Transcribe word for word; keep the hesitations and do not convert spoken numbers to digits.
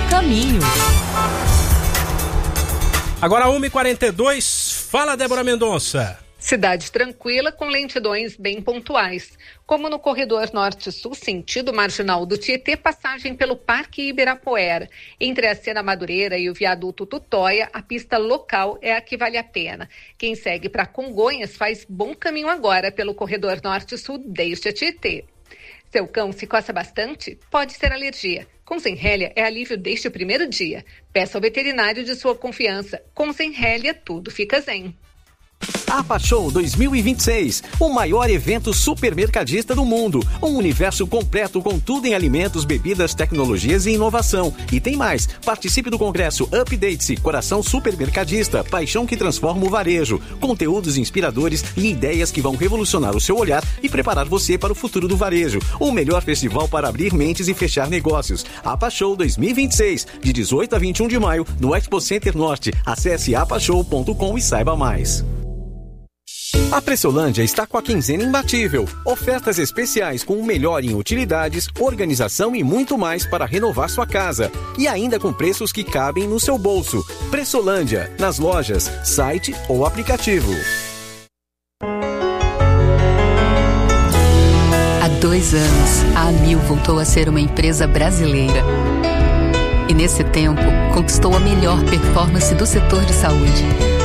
caminho. Agora uma e quarenta e dois, fala Débora Mendonça. Cidade tranquila com lentidões bem pontuais, como no corredor norte-sul, sentido marginal do Tietê, passagem pelo Parque Ibirapuera. Entre a Sena Madureira e o viaduto Tutóia, a pista local é a que vale a pena. Quem segue para Congonhas faz bom caminho agora pelo corredor norte-sul desde a Tietê. Seu cão se coça bastante? Pode ser alergia. Com Zenrelia é alívio desde o primeiro dia. Peça ao veterinário de sua confiança. Com Zenrelia tudo fica zen. APA Show dois mil e vinte e seis, o maior evento supermercadista do mundo. Um universo completo com tudo em alimentos, bebidas, tecnologias e inovação. E tem mais, participe do congresso Update-se, Coração Supermercadista, paixão que transforma o varejo. Conteúdos inspiradores e ideias que vão revolucionar o seu olhar e preparar você para o futuro do varejo. O melhor festival para abrir mentes e fechar negócios. APA Show dois mil e vinte e seis, de dezoito a vinte e um de maio, no Expo Center Norte. Acesse apa show ponto com e saiba mais. A Pressolândia está com a quinzena imbatível. Ofertas especiais com o melhor em utilidades, organização e muito mais para renovar sua casa. E ainda com preços que cabem no seu bolso. Pressolândia, nas lojas, site ou aplicativo. Há dois anos, a Amil voltou a ser uma empresa brasileira. E nesse tempo, conquistou a melhor performance do setor de saúde.